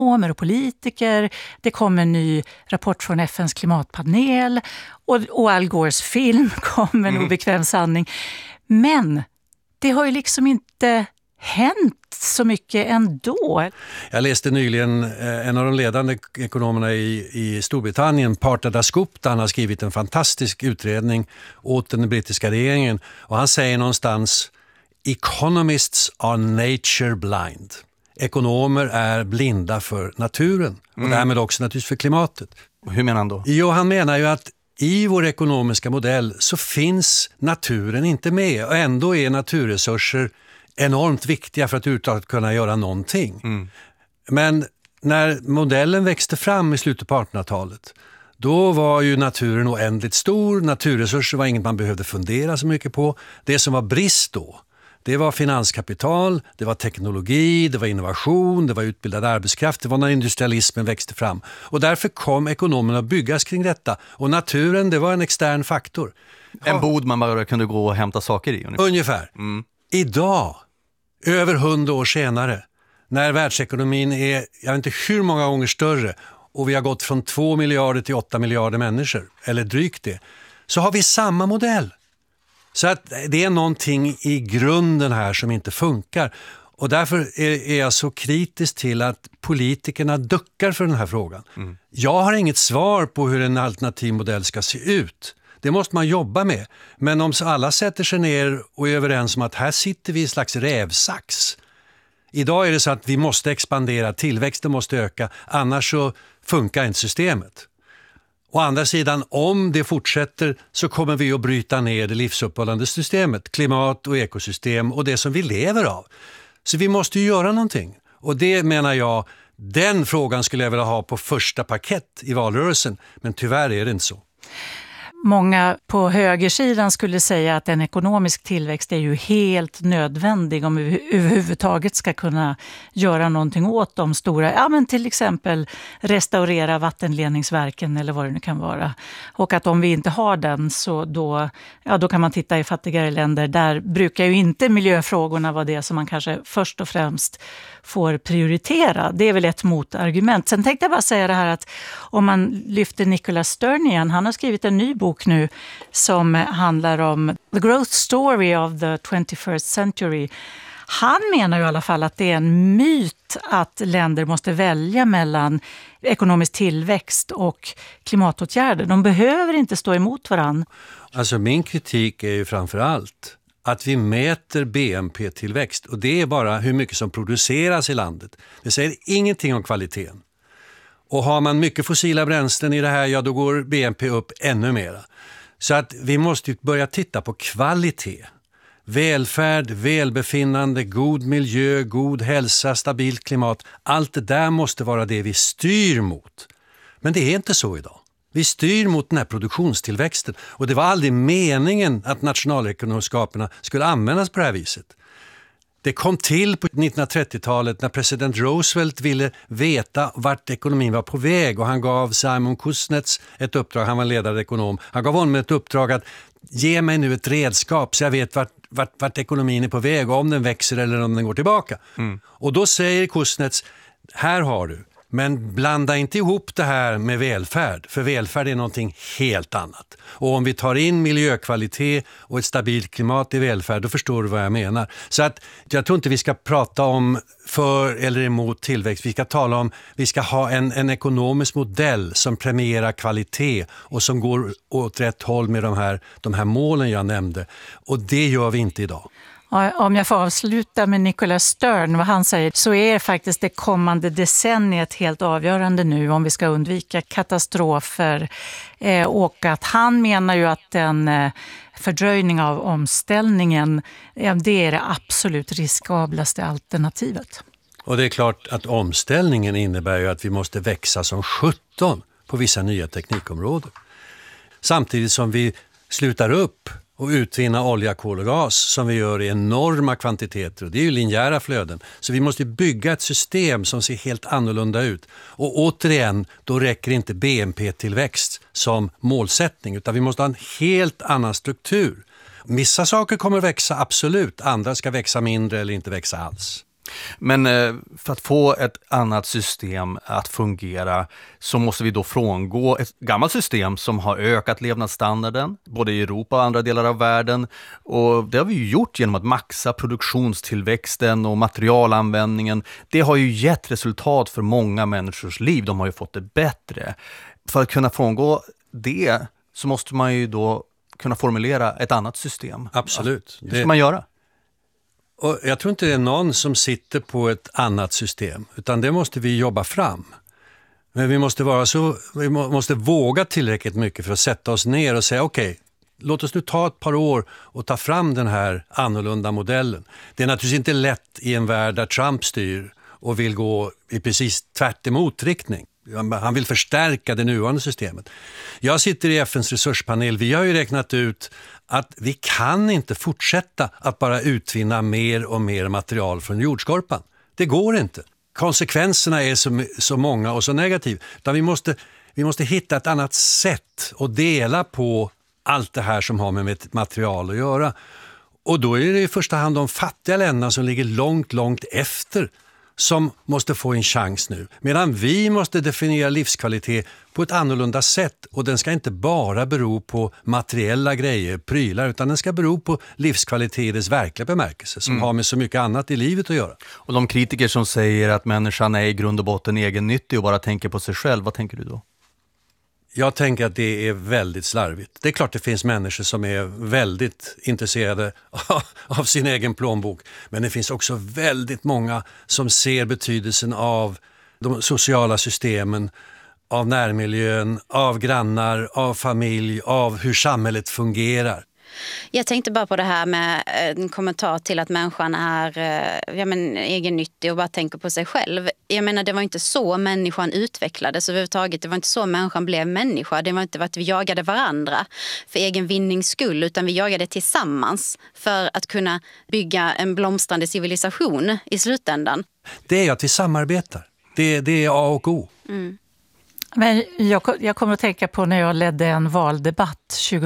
och politiker. Det kom en ny rapport från FNs klimatpanel och Al Gores film kom en obekväm sanning. Men det har ju liksom inte hänt så mycket ändå. Jag läste nyligen en av de ledande ekonomerna i Storbritannien, Partha Dasgupta, han har skrivit en fantastisk utredning åt den brittiska regeringen och han säger någonstans: Economists are nature blind. Ekonomer är blinda för naturen och därmed också naturligtvis för klimatet. Hur menar han då? Jo, han menar ju att i vår ekonomiska modell så finns naturen inte med och ändå är naturresurser enormt viktiga för att uttaget kunna göra någonting. Men när modellen växte fram i slutet på 1800-talet, då var ju naturen oändligt stor. Naturresurser var inget man behövde fundera så mycket på. Det som var brist då, det var finanskapital, det var teknologi, det var innovation, det var utbildad arbetskraft, det var när industrialismen växte fram. Och därför kom ekonomerna att byggas kring detta. Och naturen, det var en extern faktor. En bod man bara kunde gå och hämta saker i. Ungefär. Idag, över 100 år senare, när världsekonomin är, jag vet inte hur många gånger större och vi har gått från 2 miljarder till 8 miljarder människor, eller drygt det, så har vi samma modell. Så att det är någonting i grunden här som inte funkar. Och därför är jag så kritisk till att politikerna duckar för den här frågan. Jag har inget svar på hur en alternativ modell ska se ut. Det måste man jobba med. Men om alla sätter sig ner och är överens om att här sitter vi i en slags rävsax. Idag är det så att vi måste expandera, tillväxten måste öka, annars så funkar inte systemet. Å andra sidan, om det fortsätter så kommer vi att bryta ner det livsuppehållande systemet, klimat och ekosystem och det som vi lever av. Så vi måste ju göra någonting. Och det menar jag, den frågan skulle jag vilja ha på första parkett i valrörelsen. Men tyvärr är det inte så. Många på högersidan skulle säga att en ekonomisk tillväxt är ju helt nödvändig om vi överhuvudtaget ska kunna göra någonting åt de stora, ja men till exempel restaurera vattenledningsverken eller vad det nu kan vara. Och att om vi inte har den så då kan man titta i fattigare länder. Där brukar ju inte miljöfrågorna vara det som man kanske först och främst får prioritera. Det är väl ett motargument. Sen tänkte jag bara säga det här att om man lyfter Nicholas Stern igen, han har skrivit en ny bok nu som handlar om The Growth Story of the 21st Century. Han menar ju i alla fall att det är en myt att länder måste välja mellan ekonomisk tillväxt och klimatåtgärder. De behöver inte stå emot varann. Alltså min kritik är ju framförallt att vi mäter BNP-tillväxt och det är bara hur mycket som produceras i landet. Det säger ingenting om kvaliteten. Och har man mycket fossila bränslen i det här, ja då går BNP upp ännu mera. Så att vi måste börja titta på kvalitet. Välfärd, välbefinnande, god miljö, god hälsa, stabilt klimat. Allt det där måste vara det vi styr mot. Men det är inte så idag. Vi styr mot den här produktionstillväxten och det var aldrig meningen att nationalekonomskaperna skulle användas på det här viset. Det kom till på 1930-talet när president Roosevelt ville veta vart ekonomin var på väg och han gav Simon Kuznets ett uppdrag, han var ledande ekonom. Han gav honom ett uppdrag att ge mig nu ett redskap så jag vet vart ekonomin är på väg och om den växer eller om den går tillbaka. Och då säger Kuznets, här har du. Men blanda inte ihop det här med välfärd, för välfärd är någonting helt annat. Och om vi tar in miljökvalitet och ett stabilt klimat i välfärd, då förstår du vad jag menar. Så att jag tror inte vi ska prata om för eller emot tillväxt. Vi ska tala om, vi ska ha en ekonomisk modell som premierar kvalitet och som går åt rätt håll med de här målen jag nämnde. Och det gör vi inte idag. Om jag får avsluta med Nicholas Stern, vad han säger, så är faktiskt det kommande decenniet helt avgörande nu om vi ska undvika katastrofer. Och att han menar ju att en fördröjning av omställningen, det är det absolut riskablaste alternativet. Och det är klart att omställningen innebär ju att vi måste växa som 17 på vissa nya teknikområden. Samtidigt som vi slutar upp och utvinna olja, kol och gas som vi gör i enorma kvantiteter. Och det är ju linjära flöden. Så vi måste bygga ett system som ser helt annorlunda ut. Och återigen, då räcker inte BNP-tillväxt som målsättning utan vi måste ha en helt annan struktur. Vissa saker kommer växa absolut, andra ska växa mindre eller inte växa alls. Men för att få ett annat system att fungera så måste vi då frångå ett gammalt system som har ökat levnadsstandarden både i Europa och andra delar av världen. Och det har vi ju gjort genom att maxa produktionstillväxten och materialanvändningen. Det har ju gett resultat för många människors liv. De har ju fått det bättre. För att kunna frångå det så måste man ju då kunna formulera ett annat system. Absolut. Hur ska man göra? Och jag tror inte det är någon som sitter på ett annat system, utan det måste vi jobba fram. Men vi måste våga tillräckligt mycket för att sätta oss ner och säga okej, låt oss nu ta ett par år och ta fram den här annorlunda modellen. Det är naturligtvis inte lätt i en värld där Trump styr och vill gå i precis tvärt emot riktning. Han vill förstärka det nuvarande systemet. Jag sitter i FNs resurspanel. Vi har ju räknat ut att vi kan inte fortsätta att bara utvinna mer och mer material från jordskorpan. Det går inte. Konsekvenserna är så många och så negativa. Utan vi måste hitta ett annat sätt att dela på allt det här som har med material att göra. Och då är det i första hand de fattiga länderna som ligger långt, långt efter som måste få en chans nu. Medan vi måste definiera livskvalitet på ett annorlunda sätt. Och den ska inte bara bero på materiella grejer, prylar, utan den ska bero på livskvalitet i dess verkliga bemärkelse som har med så mycket annat i livet att göra. Och de kritiker som säger att människan är i grund och botten egennyttig och bara tänker på sig själv, vad tänker du då? Jag tänker att det är väldigt slarvigt. Det är klart det finns människor som är väldigt intresserade av sin egen plånbok. Men det finns också väldigt många som ser betydelsen av de sociala systemen, av närmiljön, av grannar, av familj, av hur samhället fungerar. Jag tänkte bara på det här med en kommentar till att människan är egennyttig och bara tänker på sig själv. Jag menar, det var inte så människan utvecklades överhuvudtaget. Det var inte så människan blev människa. Det var inte att vi jagade varandra för egen vinnings skull, utan vi jagade tillsammans för att kunna bygga en blomstrande civilisation i slutändan. Det är att vi samarbetar. Det är A och O. Mm. Men jag kommer att tänka på när jag ledde en valdebatt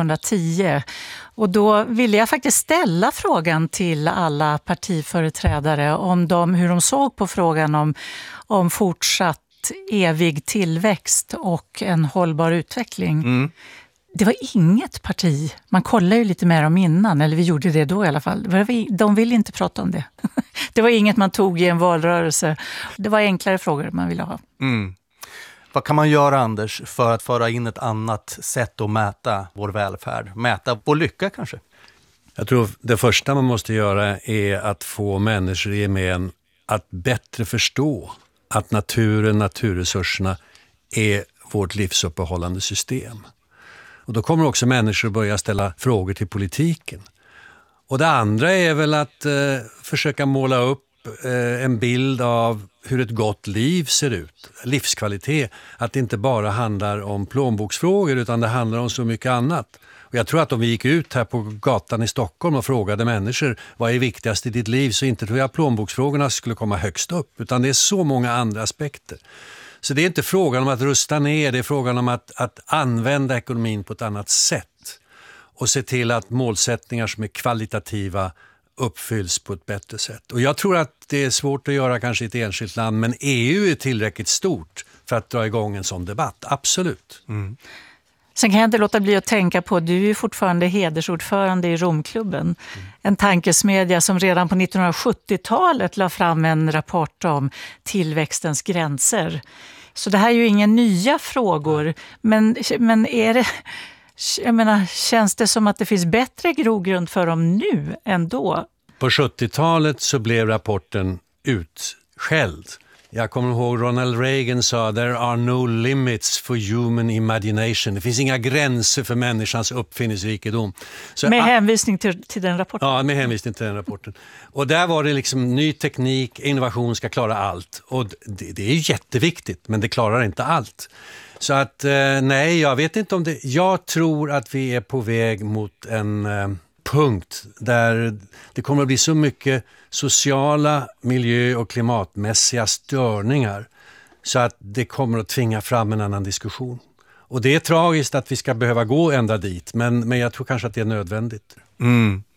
2010 och då ville jag faktiskt ställa frågan till alla partiföreträdare om hur de såg på frågan om fortsatt evig tillväxt och en hållbar utveckling. Mm. Det var inget parti, man kollade ju lite mer om innan, eller vi gjorde det då i alla fall. De ville inte prata om det. Det var inget man tog i en valrörelse. Det var enklare frågor man ville ha. Mm. Vad kan man göra, Anders, för att föra in ett annat sätt att mäta vår välfärd? Mäta vår lycka kanske? Jag tror det första man måste göra är att få människor i gemen att bättre förstå att naturresurserna är vårt livsuppehållande system. Och då kommer också människor börja ställa frågor till politiken. Och det andra är väl att försöka måla upp en bild av hur ett gott liv ser ut. Livskvalitet. Att det inte bara handlar om plånboksfrågor utan det handlar om så mycket annat. Och jag tror att om vi gick ut här på gatan i Stockholm och frågade människor vad är viktigast i ditt liv, så inte tror jag plånboksfrågorna skulle komma högst upp. Utan det är så många andra aspekter. Så det är inte frågan om att rusta ner, det är frågan om att använda ekonomin på ett annat sätt. Och se till att målsättningar som är kvalitativa uppfylls på ett bättre sätt. Och jag tror att det är svårt att göra kanske i ett enskilt land, men EU är tillräckligt stort för att dra igång en sån debatt. Absolut. Mm. Sen kan jag inte låta bli att tänka på, du är ju fortfarande hedersordförande i Romklubben. Mm. En tankesmedja som redan på 1970-talet la fram en rapport om tillväxtens gränser. Så det här är ju inga nya frågor, men är det... Jag menar, känns det som att det finns bättre grogrund för dem nu än då? På 70-talet så blev rapporten utskälld. Jag kommer ihåg Ronald Reagan sa there are no limits for human imagination. Det finns inga gränser för människans uppfinningsrikedom. Så med hänvisning till den rapporten? Ja, med hänvisning till den rapporten. Och där var det liksom ny teknik, innovation ska klara allt. Och det är jätteviktigt, men det klarar inte allt. Så att nej, jag vet inte om det. Jag tror att vi är på väg mot en punkt där det kommer att bli så mycket sociala, miljö- och klimatmässiga störningar så att det kommer att tvinga fram en annan diskussion. Och det är tragiskt att vi ska behöva gå ända dit, men jag tror kanske att det är nödvändigt. Mm.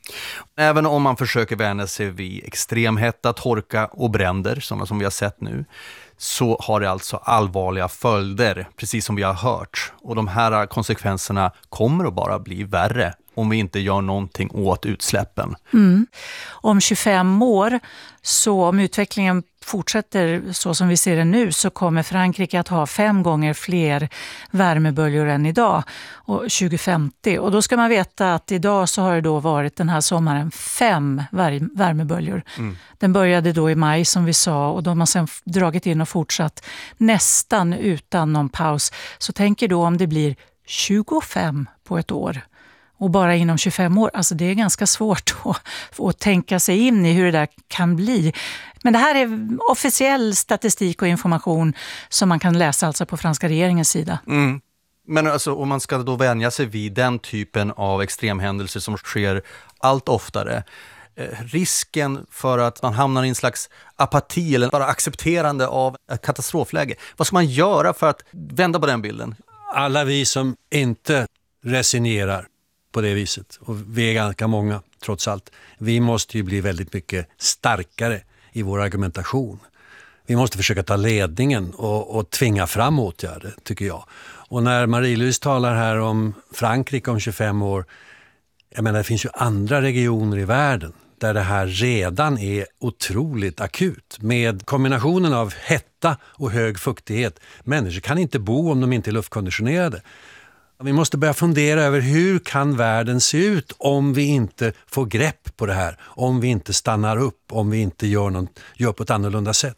Även om man försöker vänja sig vid extremhetta, torka och bränder, sådana som vi har sett nu, så har det alltså allvarliga följder, precis som vi har hört. Och de här konsekvenserna kommer att bara bli värre om vi inte gör någonting åt utsläppen. Om 25 år, så om utvecklingen fortsätter så som vi ser det nu, så kommer Frankrike att ha 5 gånger fler värmeböljor än idag, och 2050. Och då ska man veta att idag så har det då varit den här sommaren 5 värmeböljor. Den började då i maj som vi sa, och de har sedan dragit in och fortsatt nästan utan någon paus. Så tänker då om det blir 25 på ett år. Och bara inom 25 år, alltså det är ganska svårt att tänka sig in i hur det där kan bli. Men det här är officiell statistik och information som man kan läsa alltså på franska regeringens sida. Men alltså, om man ska då vänja sig vid den typen av extremhändelser som sker allt oftare, risken för att man hamnar i en slags apati eller bara accepterande av ett katastrofläge. Vad ska man göra för att vända på den bilden? Alla vi som inte resignerar på det viset, och vi är ganska många trots allt, vi måste ju bli väldigt mycket starkare i vår argumentation. Vi måste försöka ta ledningen och tvinga fram åtgärder, tycker jag. Och när Marie-Louise talar här om Frankrike om 25 år, jag menar det finns ju andra regioner i världen där det här redan är otroligt akut. Med kombinationen av hetta och hög fuktighet. Människor kan inte bo om de inte är luftkonditionerade. Vi måste börja fundera över hur kan världen se ut om vi inte får grepp på det här. Om vi inte stannar upp, om vi inte gör på ett annorlunda sätt.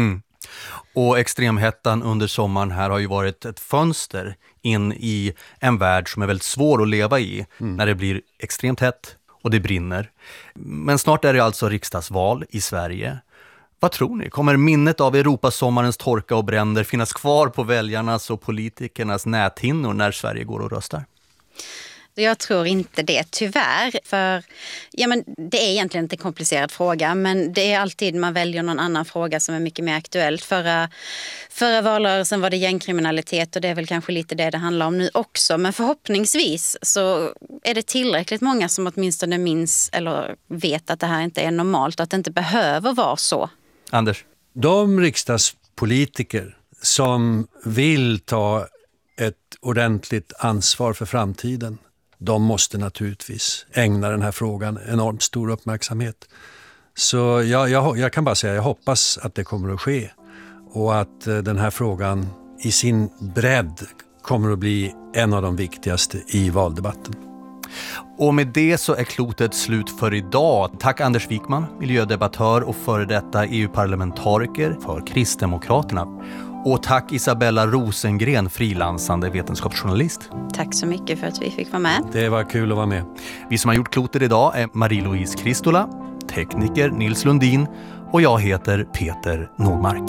Och extremhettan under sommaren här har ju varit ett fönster in i en värld som är väldigt svår att leva i. När det blir extremt hett och det brinner. Men snart är det alltså riksdagsval i Sverige. Vad tror ni? Kommer minnet av Europasommarens torka och bränder finnas kvar på väljarnas och politikernas näthinnor när Sverige går och röstar? Jag tror inte det, tyvärr. För det är egentligen inte en komplicerad fråga, men det är alltid man väljer någon annan fråga som är mycket mer aktuellt. Förra valrörelsen var det gängkriminalitet, och det är väl kanske lite det handlar om nu också. Men förhoppningsvis så är det tillräckligt många som åtminstone minns eller vet att det här inte är normalt och att det inte behöver vara så. Anders? De riksdagspolitiker som vill ta ett ordentligt ansvar för framtiden, de måste naturligtvis ägna den här frågan enormt stor uppmärksamhet. Så jag kan bara säga, jag hoppas att det kommer att ske. Och att den här frågan i sin bredd kommer att bli en av de viktigaste i valdebatten. Och med det så är klotet slut för idag. Tack Anders Wijkman, miljödebattör och före detta EU-parlamentariker för Kristdemokraterna. Och tack Isabella Rosengren, frilansande vetenskapsjournalist. Tack så mycket för att vi fick vara med. Det var kul att vara med. Vi som har gjort klotet idag är Marie-Louise Kristola, tekniker Nils Lundin och jag heter Peter Nordmark.